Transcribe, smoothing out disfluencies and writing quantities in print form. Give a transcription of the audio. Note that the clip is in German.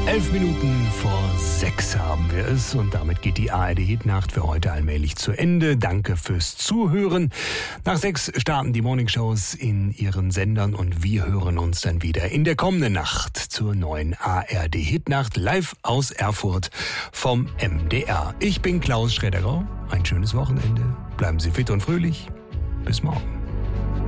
11:11 haben wir es und damit geht die ARD-Hitnacht für heute allmählich zu Ende. Danke fürs Zuhören. Nach 6 starten die Morningshows in ihren Sendern und wir hören uns dann wieder in der kommenden Nacht zur neuen ARD-Hitnacht live aus Erfurt vom MDR. Ich bin Klaus Schredderau. Ein schönes Wochenende. Bleiben Sie fit und fröhlich. Bis morgen.